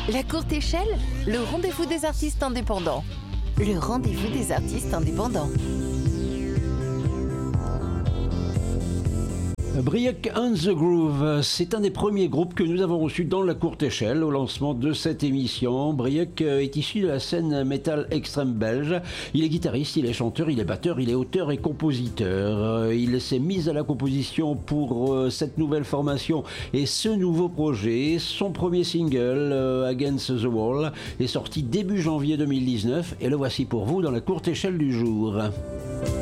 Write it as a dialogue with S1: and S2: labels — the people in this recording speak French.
S1: La courte échelle, le rendez-vous des artistes indépendants. Le rendez-vous des artistes indépendants.
S2: Briac and the Groove, c'est un des premiers groupes que nous avons reçus dans la courte échelle au lancement de cette émission. Briac est issu de la scène métal extrême belge. Il est guitariste, il est chanteur, il est batteur, il est auteur et compositeur. Il s'est mis à la composition pour cette nouvelle formation et ce nouveau projet. Son premier single, Against the Wall, est sorti début janvier 2019 et le voici pour vous dans la courte échelle du jour.